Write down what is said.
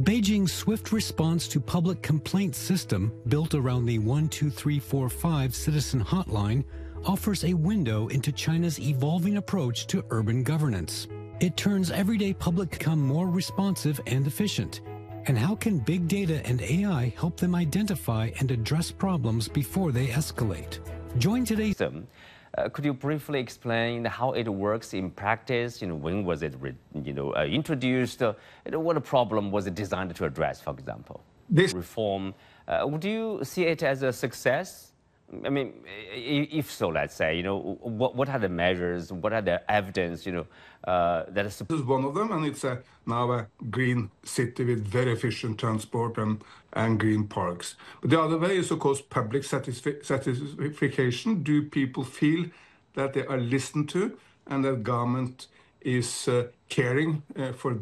Beijing's swift response to public complaint system, built around the 12345 citizen hotline, offers a window into China's evolving approach to urban governance. It turns everyday public become more responsive and efficient. And how can big data and AI help them identify and address problems before they escalate? Join today's... Could you briefly explain how it works in practice? When was it, introduced? What problem was it designed to address, for example? This reform, would you see it as a success? I mean, if so, let's say, what are the measures? What are the evidence, that is... This is one of them, and it's now a green city with very efficient transport and green parks. But the other way is, of course, public satisfaction. Do people feel that they are listened to and that government is caring for